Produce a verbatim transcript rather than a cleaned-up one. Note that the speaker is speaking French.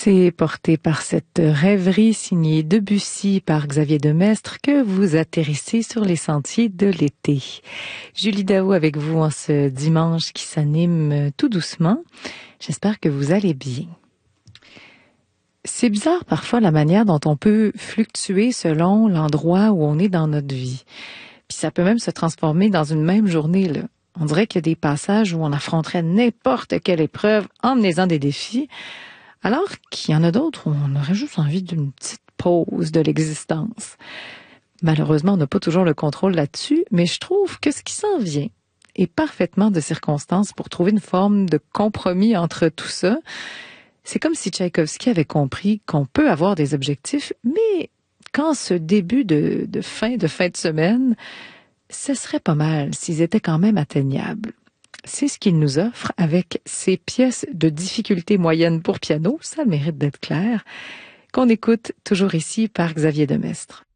C'est porté par cette rêverie signée Debussy par Xavier Demestre que vous atterrissez sur les sentiers de l'été. Julie Daou avec vous en ce dimanche qui s'anime tout doucement. J'espère que vous allez bien. C'est bizarre parfois la manière dont on peut fluctuer selon l'endroit où on est dans notre vie. Puis ça peut même se transformer dans une même journée, là. On dirait qu'il y a des passages où on affronterait n'importe quelle épreuve en menant des défis, alors qu'il y en a d'autres où on aurait juste envie d'une petite pause de l'existence. Malheureusement, on n'a pas toujours le contrôle là-dessus, mais je trouve que ce qui s'en vient est parfaitement de circonstance pour trouver une forme de compromis entre tout ça. C'est comme si Tchaïkovski avait compris qu'on peut avoir des objectifs, mais qu'en ce début de, de fin de fin de semaine, ce serait pas mal s'ils étaient quand même atteignables. C'est ce qu'il nous offre avec ces pièces de difficulté moyenne pour piano, ça mérite d'être clair, qu'on écoute toujours ici par Xavier Demestre.